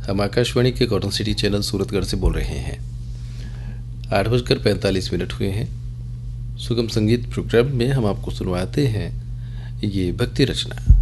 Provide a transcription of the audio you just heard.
हम आकाशवाणी के cotton city channel Suratgarh से बोल रहे हैं। 8:45 हुए हैं। सुगम संगीत प्रोग्राम में हम आपको सुनवाते हैं ये भक्ति रचना।